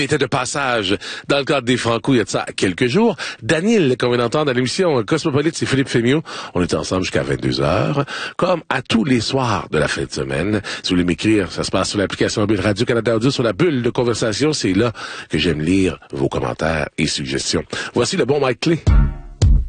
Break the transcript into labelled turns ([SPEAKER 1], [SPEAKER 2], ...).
[SPEAKER 1] était de passage dans le cadre des Franco il y a de ça quelques jours. Daniel, qu'on vient d'entendre à l'émission Cosmopolite, c'est Philippe Fémiot. On est ensemble jusqu'à 22h, comme à tous les soirs de la fin de semaine. Si vous voulez m'écrire, ça se passe sur l'application mobile Radio-Canada Audio, sur la bulle de conversation. C'est là que j'aime lire vos commentaires et suggestions. Voici le bon Mike Clé.